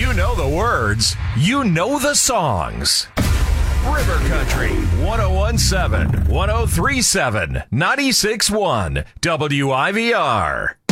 You know the words. You know the songs. River Country 1017, 1037, 96.1 WIVR.